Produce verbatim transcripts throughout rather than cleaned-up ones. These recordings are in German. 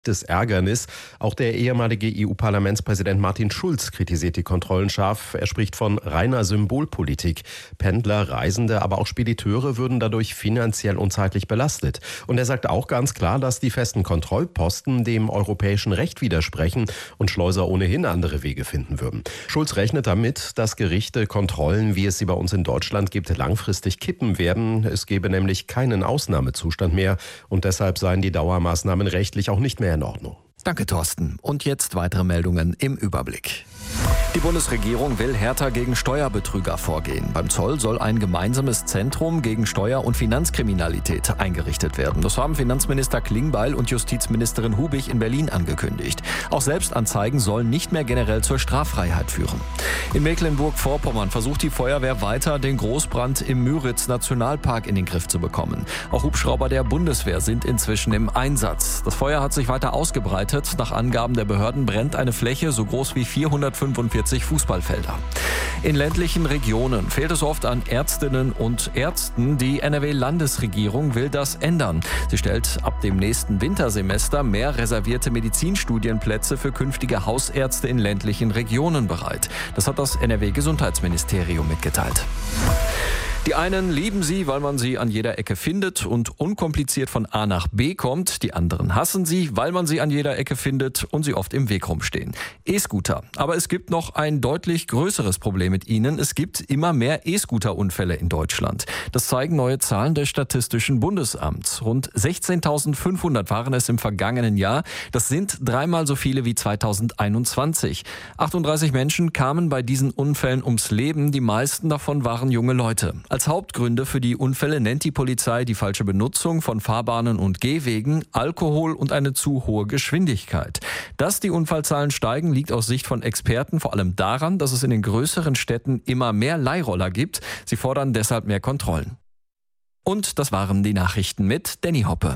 Das Ärgernis. Auch der ehemalige E U-Parlamentspräsident Martin Schulz kritisiert die Kontrollen scharf. Er spricht von reiner Symbolpolitik. Pendler, Reisende, aber auch Spediteure würden dadurch finanziell und zeitlich belastet. Und er sagt auch ganz klar, dass die festen Kontrollposten dem europäischen Recht widersprechen und Schleuser ohnehin andere Wege finden würden. Schulz rechnet damit, dass Gerichte Kontrollen, wie es sie bei uns in Deutschland gibt, langfristig kippen werden. Es gebe nämlich keinen Ausnahmezustand mehr und deshalb seien die Dauermaßnahmen rechtlich auch nicht mehr in Ordnung. Danke, Thorsten. Und jetzt weitere Meldungen im Überblick. Die Bundesregierung will härter gegen Steuerbetrüger vorgehen. Beim Zoll soll ein gemeinsames Zentrum gegen Steuer- und Finanzkriminalität eingerichtet werden. Das haben Finanzminister Klingbeil und Justizministerin Hubig in Berlin angekündigt. Auch Selbstanzeigen sollen nicht mehr generell zur Straffreiheit führen. In Mecklenburg-Vorpommern versucht die Feuerwehr weiter, den Großbrand im Müritz-Nationalpark in den Griff zu bekommen. Auch Hubschrauber der Bundeswehr sind inzwischen im Einsatz. Das Feuer hat sich weiter ausgebreitet. Nach Angaben der Behörden brennt eine Fläche so groß wie vierhundertfünfundvierzig Fußballfelder. In ländlichen Regionen fehlt es oft an Ärztinnen und Ärzten. Die N R W-Landesregierung will das ändern. Sie stellt ab dem nächsten Wintersemester mehr reservierte Medizinstudienplätze für künftige Hausärzte in ländlichen Regionen bereit. Das hat das N R W-Gesundheitsministerium mitgeteilt. Die einen lieben sie, weil man sie an jeder Ecke findet und unkompliziert von A nach B kommt. Die anderen hassen sie, weil man sie an jeder Ecke findet und sie oft im Weg rumstehen. E-Scooter. Aber es gibt noch ein deutlich größeres Problem mit ihnen. Es gibt immer mehr E-Scooter-Unfälle in Deutschland. Das zeigen neue Zahlen des Statistischen Bundesamts. Rund sechzehntausendfünfhundert waren es im vergangenen Jahr. Das sind dreimal so viele wie zweitausendeinundzwanzig. achtunddreißig Menschen kamen bei diesen Unfällen ums Leben. Die meisten davon waren junge Leute. Als Hauptgründe für die Unfälle nennt die Polizei die falsche Benutzung von Fahrbahnen und Gehwegen, Alkohol und eine zu hohe Geschwindigkeit. Dass die Unfallzahlen steigen, liegt aus Sicht von Experten vor allem daran, dass es in den größeren Städten immer mehr Leihroller gibt. Sie fordern deshalb mehr Kontrollen. Und das waren die Nachrichten mit Danny Hoppe.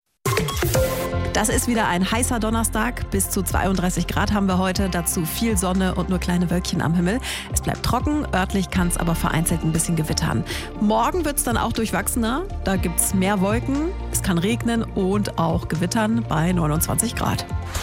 Das ist wieder ein heißer Donnerstag. Bis zu zweiunddreißig Grad haben wir heute. Dazu viel Sonne und nur kleine Wölkchen am Himmel. Es bleibt trocken, örtlich kann es aber vereinzelt ein bisschen gewittern. Morgen wird es dann auch durchwachsener. Da gibt es mehr Wolken, es kann regnen und auch gewittern bei neunundzwanzig Grad.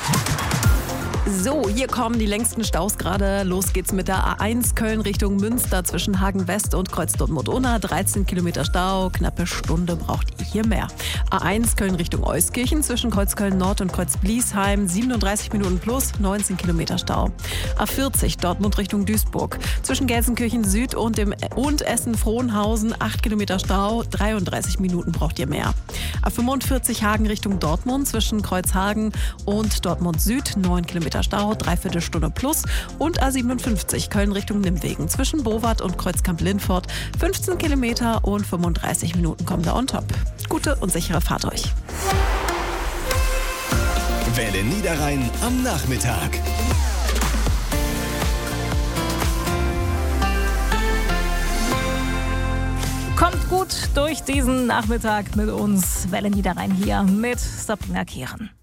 So, hier kommen die längsten Staus gerade. Los geht's mit der A eins Köln Richtung Münster zwischen Hagen West und Kreuz Dortmund-Unna. dreizehn Kilometer Stau, knappe Stunde braucht ihr hier mehr. A eins Köln Richtung Euskirchen zwischen Kreuz Köln Nord und Kreuz Bliesheim. siebenunddreißig Minuten plus, neunzehn Kilometer Stau. A vierzig Dortmund Richtung Duisburg zwischen Gelsenkirchen Süd und, dem, und Essen-Frohnhausen. acht Kilometer Stau, dreiunddreißig Minuten braucht ihr mehr. A fünfundvierzig Hagen Richtung Dortmund zwischen Kreuzhagen und Dortmund Süd. neun Kilometer Stau, dreiviertel Stunde plus. Und A siebenundfünfzig Köln Richtung Nimwegen zwischen Bowart und Kreuzkamp-Lindfort. fünfzehn Kilometer und fünfunddreißig Minuten kommen da on top. Gute und sichere Fahrt euch. Welle Niederrhein am Nachmittag. Kommt gut durch diesen Nachmittag mit uns. Welle Niederrhein hier mit Sabrina Kehren.